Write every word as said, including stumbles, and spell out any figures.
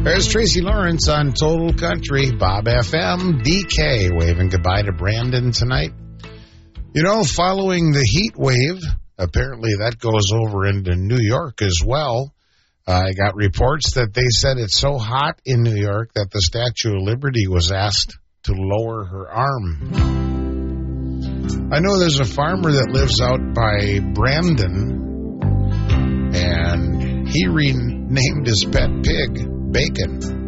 There's Tracy Lawrence on Total Country, Bob F M, D K, waving goodbye to Brandon tonight. You know, following the heat wave, apparently that goes over into New York as well. Uh, I got reports that they said it's so hot in New York that the Statue of Liberty was asked to lower her arm. I know there's a farmer that lives out by Brandon, and he renamed his pet pig Bacon.